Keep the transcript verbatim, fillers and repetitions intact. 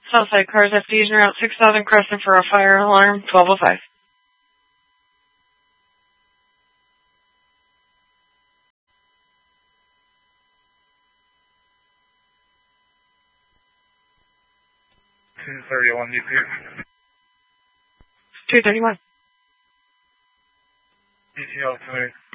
Southside cars F D Route six thousand Crescent for a fire alarm, twelve oh five. two thirty-one, D P. two thirty-one. D T L twenty.